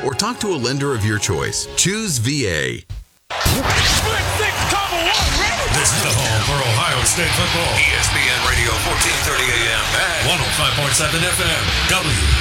or talk to a lender of your choice. Choose VA. This is the home for Ohio State football. ESPN Radio 1430 AM and 105.7 FM.